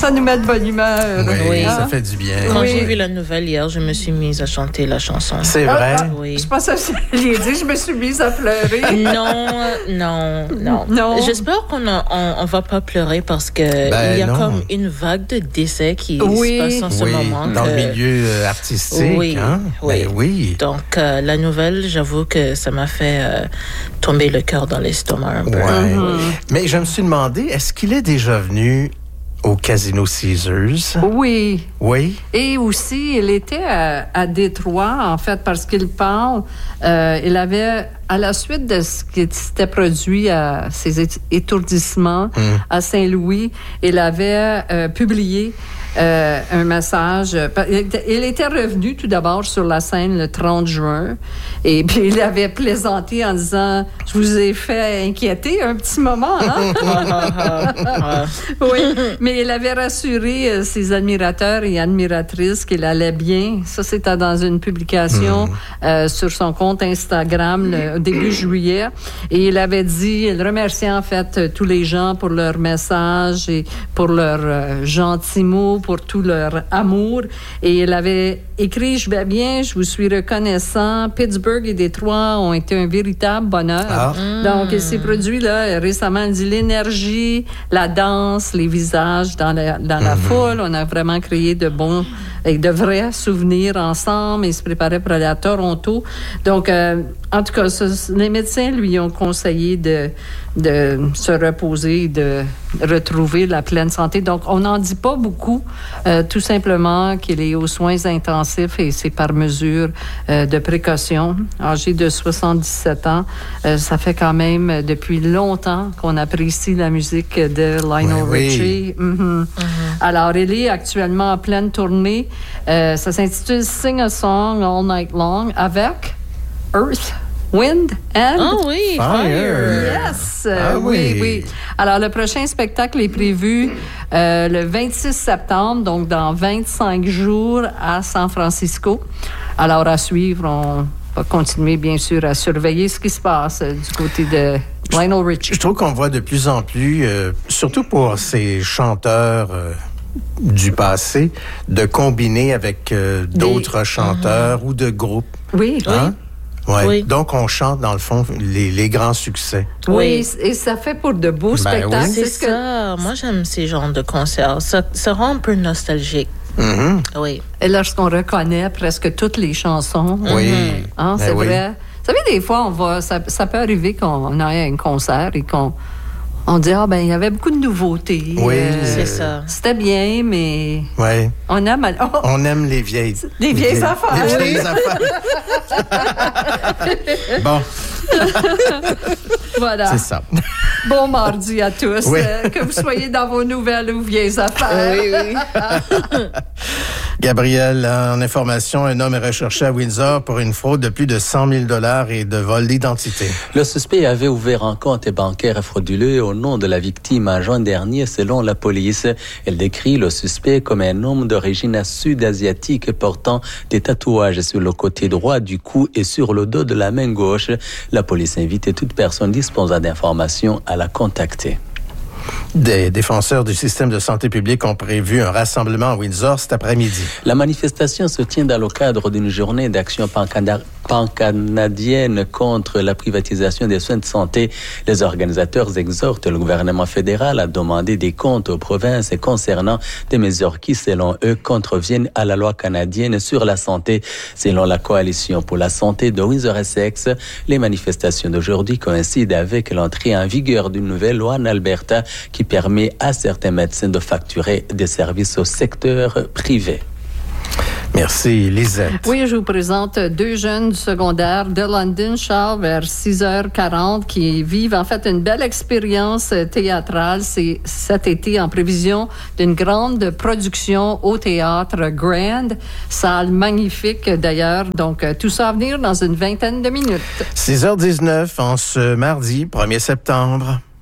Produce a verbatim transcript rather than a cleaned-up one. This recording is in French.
Ça nous met de bonne humeur. Oui, Oui. ça fait du bien. Quand Oui. j'ai vu la nouvelle hier, je me suis mise à chanter la chanson. C'est vrai? Ah, Oui. Je pense que je l'ai dit, je me suis mise à pleurer. Non, non, non. Non. J'espère qu'on a, on, on va pas pleurer parce que Ben il y a non. comme une vague de décès qui Oui. se passe en ce Oui, moment. dans que- le milieu euh, artistique. Oui, hein? oui. Ben oui. Donc, euh, la nouvelle, j'avoue que ça m'a fait euh, tomber le cœur dans l'estomac un peu. Ouais. Oui. Mais je me suis demandé, est-ce qu'il est déjà venu au Casino Caesars? Oui. Oui. Et aussi, il était à, à Détroit, en fait, parce qu'il parle, euh, il avait, à la suite de ce qui s'était produit à ces é- étourdissements Mm. à Saint-Louis, il avait euh, publié euh, un message. Il était revenu tout d'abord sur la scène le trente juin, et puis il avait plaisanté en disant « Je vous ai fait inquiéter un petit moment, hein? » Oui, mais il avait rassuré euh, ses admirateurs et admiratrices qu'il allait bien. Ça, c'était dans une publication euh, sur son compte Instagram le, au début juillet. Et il avait dit, il remerciait en fait euh, tous les gens pour leur message et pour leurs euh, gentils mots, pour tout leur amour. Et il avait écrit, je vais bien, je vous suis reconnaissant. Pittsburgh et Détroit ont été un véritable bonheur. Ah. Donc, il s'est produit là récemment, il dit l'énergie, la danse, les visages dans la, dans la foule. On a vraiment créé de bons et de vrais souvenirs ensemble. Il se préparait pour aller à Toronto. Donc, euh, en tout cas, ce, les médecins lui ont conseillé de, de se reposer, de retrouver la pleine santé. Donc, on n'en dit pas beaucoup, euh, tout simplement qu'il est aux soins intensifs et c'est par mesure euh, de précaution. Âgé de soixante-dix-sept ans, euh, ça fait quand même euh, depuis longtemps qu'on apprécie la musique de Lionel Oui, oui. Richie. Mhm. Alors, il est actuellement en pleine tournée. Euh, ça s'intitule Sing a Song All Night Long avec Earth, Wind and Ah oui, Fire. Yes! Euh, Ah oui, oui. oui. Alors, le prochain spectacle est prévu euh, le vingt-six septembre, donc dans vingt-cinq jours à San Francisco. Alors, à suivre, on va continuer, bien sûr, à surveiller ce qui se passe euh, du côté de Lionel Richie. Je trouve qu'on voit de plus en plus, euh, surtout pour ces chanteurs euh, du passé, de combiner avec euh, d'autres chanteurs ou de groupes. Oui, Hein? Ouais. Oui. Donc, on chante, dans le fond, les, les grands succès. oui. Et ça fait pour de beaux Ben spectacles. oui. C'est ce que- ça. Moi, j'aime ces genres de concerts. Ça, ça rend un peu nostalgique. Mhm. Oui. Et lorsqu'on reconnaît presque toutes les chansons. Oui. Hein, Ben c'est oui. vrai. Vous savez, des fois, on va, ça, ça peut arriver qu'on aille à un concert et qu'on on dit, ah ben, il y avait beaucoup de nouveautés. Oui. C'est ça. C'était bien, mais Ouais. on aime... Oh, On aime les vieilles. Les vieilles affaires. Les vieilles affaires. Bon, voilà. c'est ça. Bon mardi à tous. Oui. Euh, que vous soyez dans vos nouvelles ou vieilles affaires. Oui, oui. Gabriel, en information, un homme est recherché à Windsor pour une fraude de plus de cent mille dollars et de vol d'identité. Le suspect avait ouvert un compte bancaire frauduleux au nom de la victime en juin dernier, selon la police. Elle décrit le suspect comme un homme d'origine sud-asiatique portant des tatouages sur le côté droit du cou et sur le dos de la main gauche. La police invite toute personne disposant d'informations à la contacter. Des défenseurs du système de santé publique ont prévu un rassemblement à Windsor cet après-midi. La manifestation se tient dans le cadre d'une journée d'action pancana- pancanadienne contre la privatisation des soins de santé. Les organisateurs exhortent le gouvernement fédéral à demander des comptes aux provinces concernant des mesures qui, selon eux, contreviennent à la loi canadienne sur la santé. Selon la Coalition pour la santé de Windsor-Essex, les manifestations d'aujourd'hui coïncident avec l'entrée en vigueur d'une nouvelle loi en Alberta qui permet à certains médecins de facturer des services au secteur privé. Merci, Lisette. Oui, je vous présente deux jeunes du secondaire de London, Charles, vers six heures quarante, qui vivent en fait une belle expérience théâtrale. C'est cet été en prévision d'une grande production au théâtre Grand, salle magnifique d'ailleurs. Donc, tout ça à venir dans une vingtaine de minutes. six heures dix-neuf en ce mardi premier septembre.